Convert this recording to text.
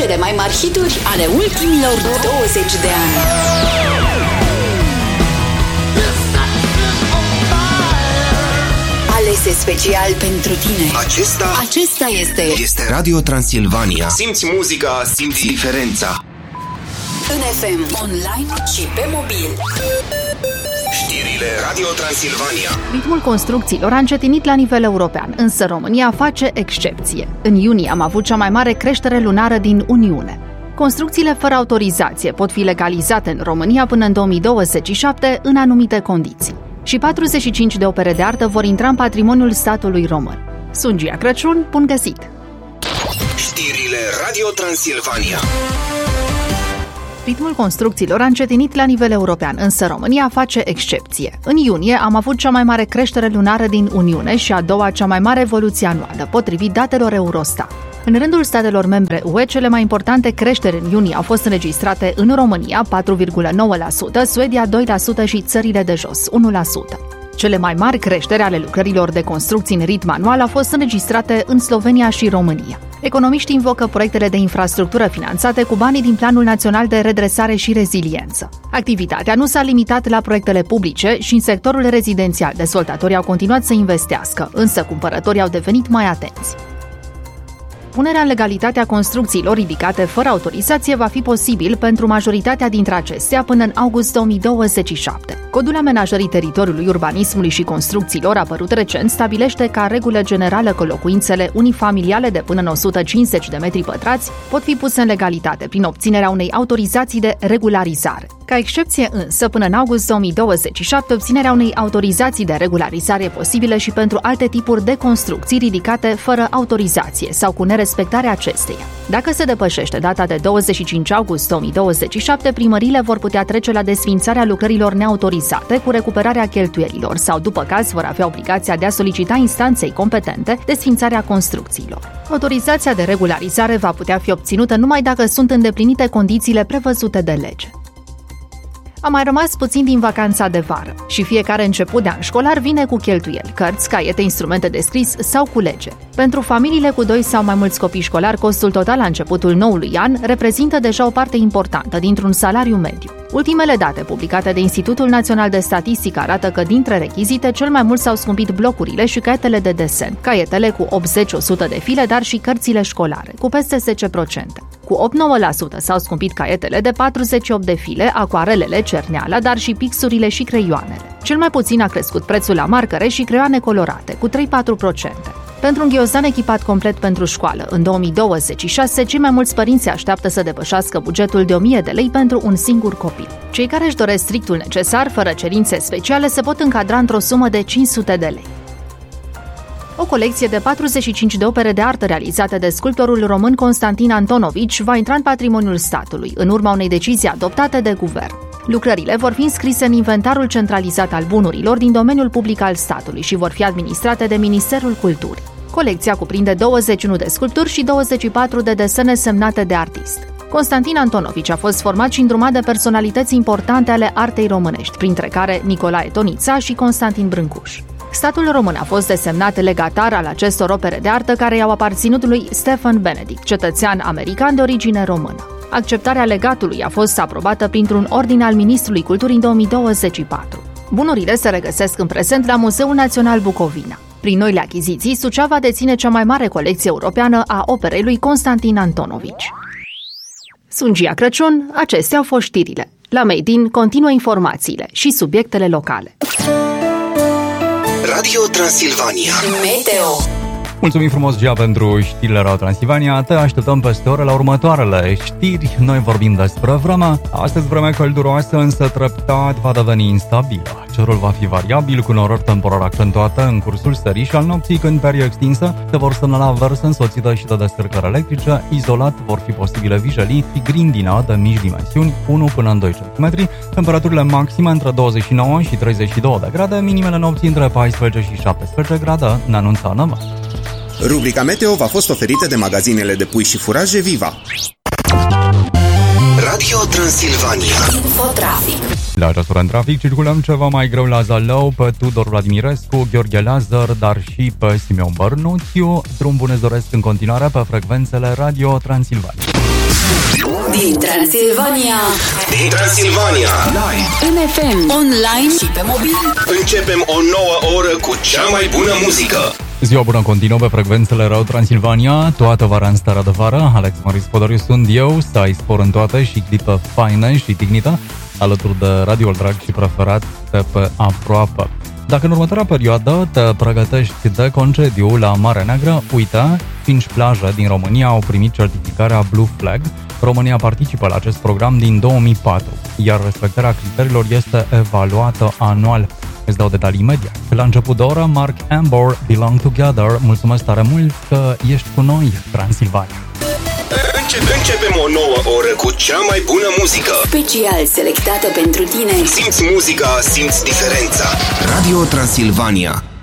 cele mai mari hituri ale ultimilor 20 de ani. Alese special pentru tine. Acesta este Radio Transilvania. Simți muzica, simți diferența. În FM, online și pe mobil. Știrile Radio Transilvania. Ritmul construcțiilor a încetinit la nivel european, însă România face excepție. În iunie am avut cea mai mare creștere lunară din Uniune. Construcțiile fără autorizație pot fi legalizate în România până în 2027 în anumite condiții. Și 45 de opere de artă vor intra în patrimoniul statului român. Sunt Gia Crăciun, bun găsit! Știrile Radio Transilvania. Ritmul construcțiilor a încetinit la nivel european, însă România face excepție. În iunie am avut cea mai mare creștere lunară din Uniune și a doua cea mai mare evoluție anuală, potrivit datelor Eurostat. În rândul statelor membre UE, cele mai importante creșteri în iunie au fost înregistrate în România, 4,9%, Suedia 2% și țările de jos, 1%. Cele mai mari creșteri ale lucrărilor de construcții în ritm anual au fost înregistrate în Slovenia și România. Economiștii invocă proiectele de infrastructură finanțate cu banii din Planul Național de Redresare și Reziliență. Activitatea nu s-a limitat la proiectele publice și în sectorul rezidențial dezvoltatorii au continuat să investească, însă cumpărătorii au devenit mai atenți. Punerea în legalitate a construcțiilor ridicate fără autorizație va fi posibil pentru majoritatea dintre acestea până în august 2027. Codul amenajării teritoriului, urbanismului și construcțiilor, apărut recent, stabilește ca regulă generală că locuințele unifamiliale de până în 150 de metri pătrați pot fi puse în legalitate prin obținerea unei autorizații de regularizare. Ca excepție însă, până în august 2027, obținerea unei autorizații de regularizare e posibilă și pentru alte tipuri de construcții ridicate fără autorizație sau cu nerespectarea acesteia. Dacă se depășește data de 25 august 2027, primăriile vor putea trece la desființarea lucrărilor neautorizate cu recuperarea cheltuielilor sau, după caz, vor avea obligația de a solicita instanței competente desființarea construcțiilor. Autorizația de regularizare va putea fi obținută numai dacă sunt îndeplinite condițiile prevăzute de lege. A mai rămas puțin din vacanța de vară și fiecare început de an școlar vine cu cheltuieli, cărți, caiete, instrumente de scris sau culegeri. Pentru familiile cu 2 sau mai mulți copii școlari, costul total la începutul noului an reprezintă deja o parte importantă dintr-un salariu mediu. Ultimele date publicate de Institutul Național de Statistică arată că dintre rechizite cel mai mult s-au scumpit blocurile și caietele de desen, caietele cu 80-100 de file, dar și cărțile școlare, cu peste 10%. Cu 8-9% s-au scumpit caietele de 48 de file, acoarelele, cerneala, dar și pixurile și creioanele. Cel mai puțin a crescut prețul la marcare și creioane colorate, cu 3-4%. Pentru un ghiozdan echipat complet pentru școală, în 2026, cei mai mulți părinți se așteaptă să depășească bugetul de 1000 de lei pentru un singur copil. Cei care își doresc strictul necesar, fără cerințe speciale, se pot încadra într-o sumă de 500 de lei. O colecție de 45 de opere de artă realizate de sculptorul român Constantin Antonovici va intra în patrimoniul statului, în urma unei decizii adoptate de guvern. Lucrările vor fi înscrise în inventarul centralizat al bunurilor din domeniul public al statului și vor fi administrate de Ministerul Culturii. Colecția cuprinde 21 de sculpturi și 24 de desene semnate de artist. Constantin Antonovici a fost format și îndrumat de personalități importante ale artei românești, printre care Nicolae Tonița și Constantin Brâncuș. Statul român a fost desemnat legatar al acestor opere de artă care i-au aparținut lui Stephen Benedict, cetățean american de origine română. Acceptarea legatului a fost aprobată printr-un ordin al Ministrului Culturii în 2024. Bunurile se regăsesc în prezent la Muzeul Național Bucovina. Prin noile achiziții, Suceava deține cea mai mare colecție europeană a operei lui Constantin Antonovici. Sunt Gia Crăciun, acestea au fost știrile. La Made in continuă informațiile și subiectele locale. Radio Transilvania. Meteo. Mulțumim frumos, Gia, pentru știrile Radio Transilvania. Te așteptăm peste ore la următoarele știri. Noi vorbim despre vreme. Astăzi vreme călduroasă, însă treptat va deveni instabilă. Cerul va fi variabil, cu norări temporare accentuate în cursul serii și al nopții, când perie extinsă se vor semnala averse însoțită și de descărcări electrice. Izolat vor fi posibile vijelii și grindina de mici dimensiuni, 1 până în 2 cm. Temperaturile maxime între 29 și 32 de grade, minimele nopții între 14 și 17 grade, ne anunța ANM. Rubrica Meteo v-a fost oferită de magazinele de pui și furaje Viva. Radio Transilvania. Infotrafic. La această oră în trafic circulăm ceva mai greu la Zalău, pe Tudor Vladimirescu, Gheorghe Lazar, dar și pe Simeon Bărnuțiu. Drum bun îți doresc în continuare pe frecvențele Radio Transilvania. Din Transilvania. Din Transilvania. Live. În FM, online și pe mobil. Începem o nouă oră cu cea mai bună muzică. Ziua bună continuă pe frecvențele Radio Transilvania, toată vara în starea de vară. Alex Maris Podoriu sunt eu, să ai spor în toate și clipă faină și dignită, alături de radioul drag și preferat de pe aproape. Dacă în următoarea perioadă te pregătești de concediu la Marea Neagră, uite, 5 plaje din România au primit certificarea Blue Flag. România participă la acest program din 2004, iar respectarea criteriilor este evaluată anual. Îți dau detalii imediat. La început de oră, Mark Amber, Belong Together. Mulțumesc tare mult că ești cu noi, Transilvania. Începem o nouă oră cu cea mai bună muzică. Special selectată pentru tine. Simți muzica, simți diferența. Radio Transilvania.